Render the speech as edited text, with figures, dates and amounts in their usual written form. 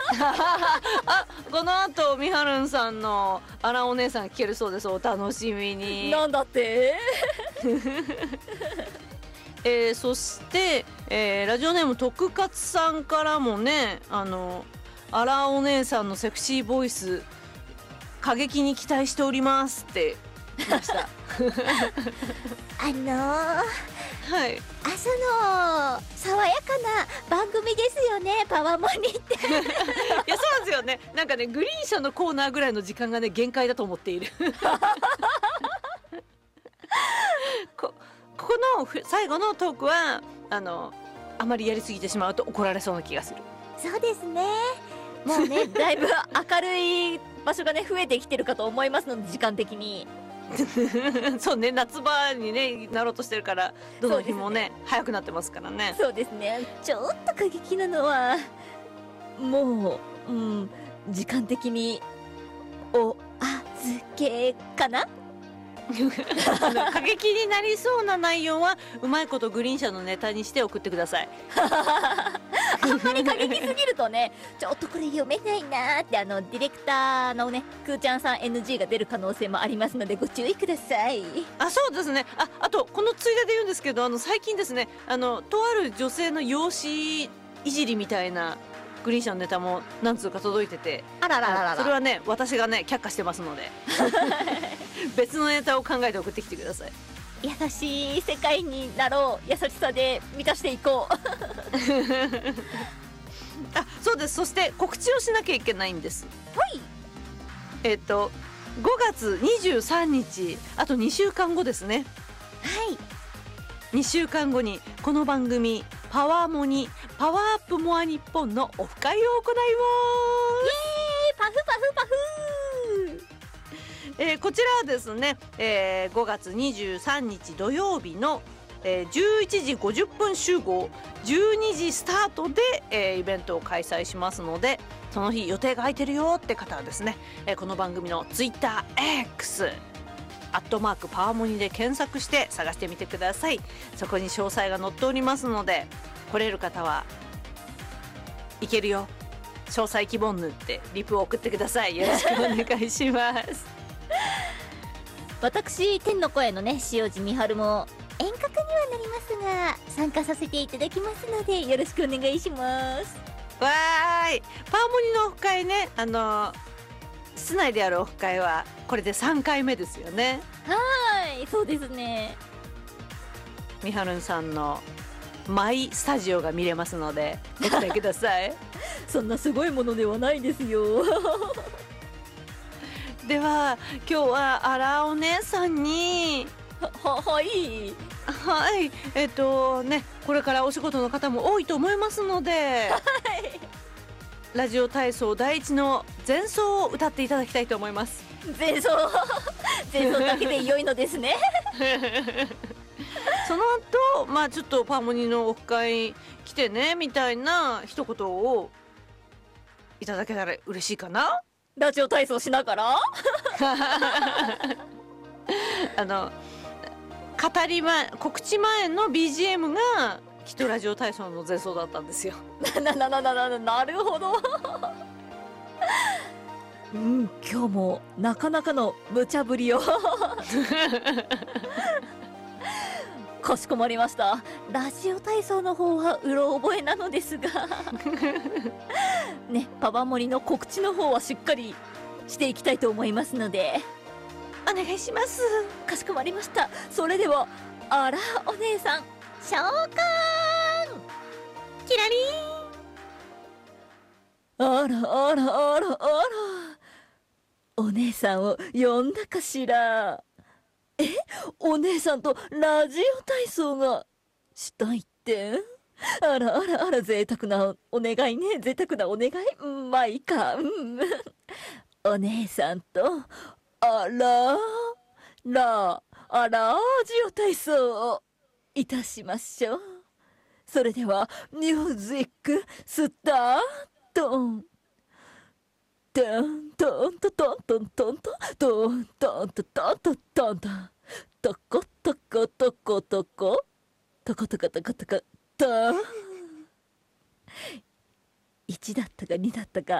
あ、この後みはるんさんのあらお姉さん聞けるそうです。お楽しみに。 なんだってそして、ラジオネーム徳勝さんからもね、あらお姉さんのセクシーボイス過激に期待しておりますって来ましたはい、 朝の爽やかな番組ですよね、パワモニって。 いやそうなんですよね。なんかね、グリーン車のコーナーぐらいの時間がね限界だと思っているここの最後のトークはあまりやりすぎてしまうと怒られそうな気がする。 そうですね。もうね、だいぶ明るい場所がね増えてきてるかと思いますので、時間的に。 そうね、夏場にねなろうとしてるからどの日も ね早くなってますからね。 そうですね。ちょっと過激なのはもう、時間的にお預けかな。 過激になりそうな内容はうまいことグリーン車のネタにして送ってください。 あんまり過激すぎるとね、ちょっとこれ読めないなーってディレクターのね、くーちゃんさん NG が出る可能性もありますのでご注意ください。 そうですね。あとこのついでで言うんですけど、最近ですね、とある女性の容姿いじりみたいなグリーン車のネタも何通か届いてて、 あららららら、 それはね私がね却下してますので別のネタを考えて送ってきてください。 優しい世界になろう。優しさで満たしていこうそうです。そして告知をしなきゃいけないんです。 はい。 5月23日、あと2週間後ですね。 はい。 2週間後にこの番組パワーモニパワーアップモア日本のオフ会を行います。 イエーイ、パフパフパフこちらはですね、5月23日土曜日の、11時50分集合12時スタートで、イベントを開催しますので、その日予定が空いてるよって方はですね、この番組の TwitterX @パワモニで検索して探してみてください。そこに詳細が載っておりますので、来れる方はいけるよ、詳細希望ぬってリプを送ってください。よろしくお願いします私天の声のね塩路美春も遠隔にはなりますが参加させていただきますのでよろしくお願いします。 わーい、パワモニのオフ会ね、室内でやるオフ会はこれで3回目ですよね。 はーい、そうですね。 みはるんさんのマイスタジオが見れますのでご期待くださいそんなすごいものではないですよでは今日はあらお姉さんにはいね、これからお仕事の方も多いと思いますので、ラジオ体操第一の前奏を歌っていただきたいと思います。 前奏だけで良いのですねその後ちょっとパーモニのオフ会来てねみたいな一言をいただけたら嬉しいかな。 ラジオ体操しながら告知前の BGM がきっとラジオ体操の前奏だったんですよなるほど今日もなかなかの無茶ぶりをかしこまりました。ラジオ体操の方はうろ覚えなのですがね、パワモリの告知の方はしっかりしていきたいと思いますのでお願いします。 かしこまりました。それではあらお姉さん召喚キラリン。あらお姉さんを呼んだかしら。お姉さんとラジオ体操がしたいって。あら贅沢なお願いね。贅沢なお願い。まあいいか。お姉さんとラジオ体操をいたしましょう。それではミュージックスタート。トントントントントントントントントントントントントントコトコトコトコトコトコトコトコトン。1だったか2だったか